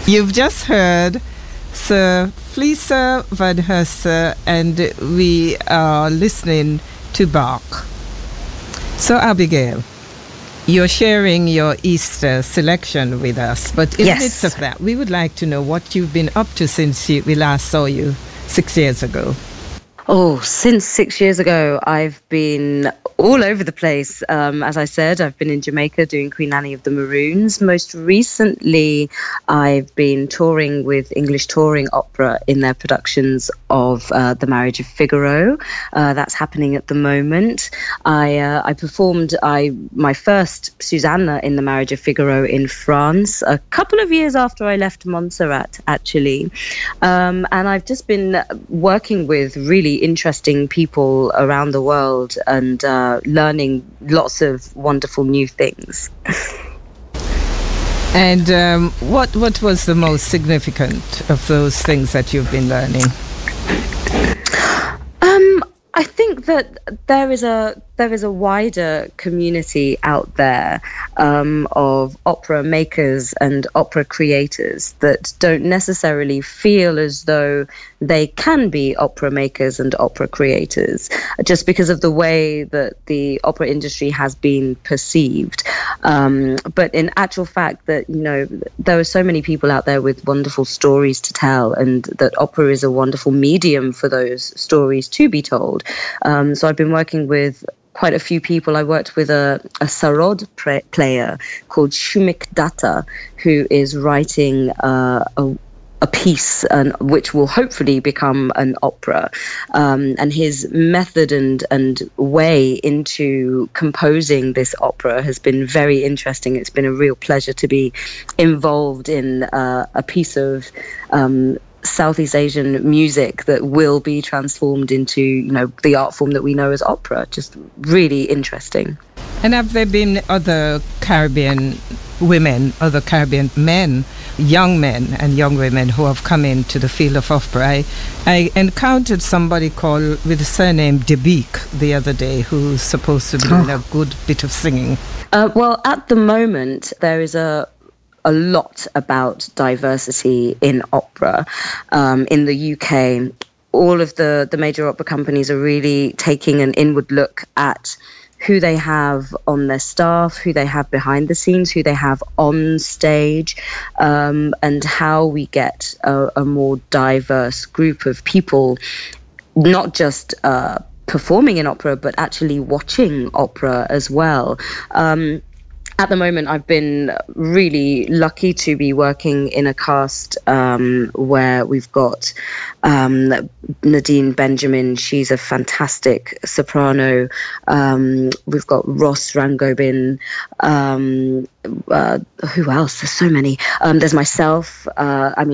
You've just heard Sir Fleisa Van Hurster, and we are listening to Bach. So, Abigail, you're sharing your Easter selection with us, but in the midst of that, we would like to know what you've been up to since we last saw you 6 years ago. Oh, since 6 years ago, I've been all over the place. As I said, I've been in Jamaica doing Queen Annie of the Maroons. Most recently, I've been touring with English Touring Opera in their productions of The Marriage of Figaro. That's happening at the moment. I performed my first Susanna in The Marriage of Figaro in France a couple of years after I left Montserrat, actually. And I've just been working with really interesting people around the world and learning lots of wonderful new things. And what was the most significant of those things that you've been learning? I think that there is a wider community out there of opera makers and opera creators that don't necessarily feel as though they can be opera makers and opera creators just because of the way that the opera industry has been perceived. But in actual fact, that there are so many people out there with wonderful stories to tell, and that opera is a wonderful medium for those stories to be told. So I've been working with quite a few people. I worked with a sarod player called Shumik Datta, who is writing a piece which will hopefully become an opera. And his method and way into composing this opera has been very interesting. It's been a real pleasure to be involved in a piece of Southeast Asian music that will be transformed into, the art form that we know as opera. Just really interesting. And have there been other Caribbean women, other Caribbean men, young men and young women who have come into the field of opera? I encountered somebody called with the surname Debique the other day who's supposed to be doing a good bit of singing. Well, at the moment, there is a lot about diversity in opera in the UK. All of the major opera companies are really taking an inward look at who they have on their staff, who they have behind the scenes, who they have on stage, and how we get a more diverse group of people, not just performing in opera, but actually watching opera as well. At the moment, I've been really lucky to be working in a cast where we've got Nadine Benjamin. She's a fantastic soprano. We've got Ross Rangobin. Who else? There's so many. There's myself.